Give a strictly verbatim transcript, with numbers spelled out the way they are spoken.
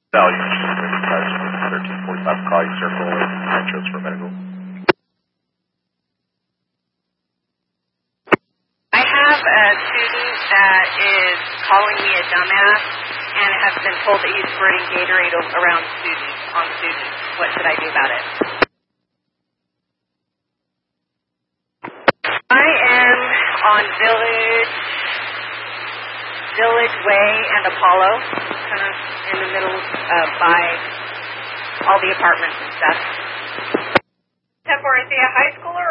Value thirteen forty-five College Circle, Metros for medical. I have a student that is calling me a dumbass and has been told that he's squirting Gatorade around students, on students. What should I do about it? I am on Village, Village Way and Apollo, kind of in the middle uh, by all the apartments and stuff. ten four, is he a high schooler